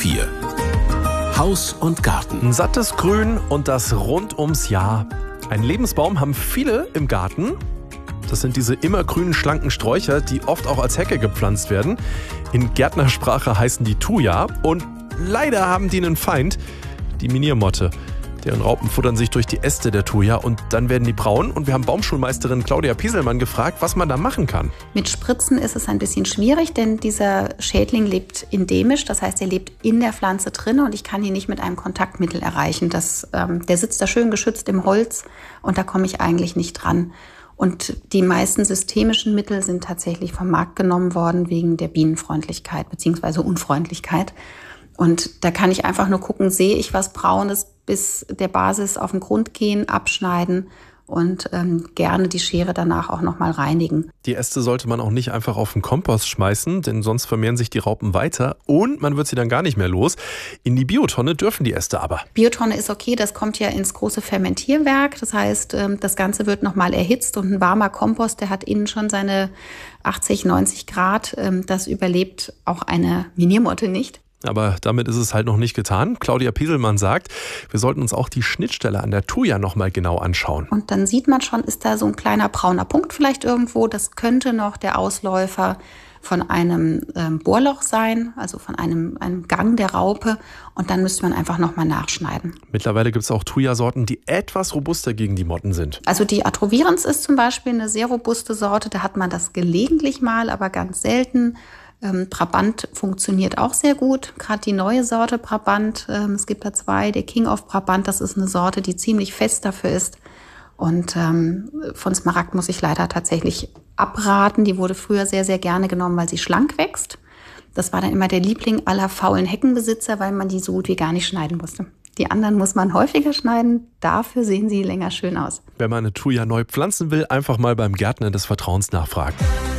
4. Haus und Garten. Ein sattes Grün und das rund ums Jahr. Einen Lebensbaum haben viele im Garten. Das sind diese immergrünen, schlanken Sträucher, die oft auch als Hecke gepflanzt werden. In Gärtnersprache heißen die Thuja. Und leider haben die einen Feind, die Miniermotte. Deren Raupen futtern sich durch die Äste der Thuja und dann werden die braun. Und wir haben Baumschulmeisterin Claudia Pieselmann gefragt, was man da machen kann. Mit Spritzen ist es ein bisschen schwierig, denn dieser Schädling lebt endemisch. Das heißt, er lebt in der Pflanze drin und ich kann ihn nicht mit einem Kontaktmittel erreichen. Der sitzt da schön geschützt im Holz und da komme ich eigentlich nicht dran. Und die meisten systemischen Mittel sind tatsächlich vom Markt genommen worden wegen der Bienenfreundlichkeit bzw. Unfreundlichkeit. Und da kann ich einfach nur gucken, sehe ich was Braunes, bis der Basis auf den Grund gehen, abschneiden und gerne die Schere danach auch nochmal reinigen. Die Äste sollte man auch nicht einfach auf den Kompost schmeißen, denn sonst vermehren sich die Raupen weiter und man wird sie dann gar nicht mehr los. In die Biotonne dürfen die Äste aber. Biotonne ist okay, das kommt ja ins große Fermentierwerk. Das heißt, das Ganze wird nochmal erhitzt und ein warmer Kompost, der hat innen schon seine 80, 90 Grad. Das überlebt auch eine Miniermotte nicht. Aber damit ist es halt noch nicht getan. Claudia Pieselmann sagt, wir sollten uns auch die Schnittstelle an der Thuja noch mal genau anschauen. Und dann sieht man schon, ist da so ein kleiner brauner Punkt vielleicht irgendwo. Das könnte noch der Ausläufer von einem Bohrloch sein, also von einem Gang der Raupe. Und dann müsste man einfach noch mal nachschneiden. Mittlerweile gibt es auch Thuja-Sorten, die etwas robuster gegen die Motten sind. Also die Atrovirens ist zum Beispiel eine sehr robuste Sorte. Da hat man das gelegentlich mal, aber ganz selten. Brabant funktioniert auch sehr gut, gerade die neue Sorte Brabant. Es gibt da zwei, der King of Brabant, das ist eine Sorte, die ziemlich fest dafür ist. Und von Smaragd muss ich leider tatsächlich abraten. Die wurde früher sehr, sehr gerne genommen, weil sie schlank wächst. Das war dann immer der Liebling aller faulen Heckenbesitzer, weil man die so gut wie gar nicht schneiden musste. Die anderen muss man häufiger schneiden, dafür sehen sie länger schön aus. Wenn man eine Thuja neu pflanzen will, einfach mal beim Gärtner des Vertrauens nachfragen.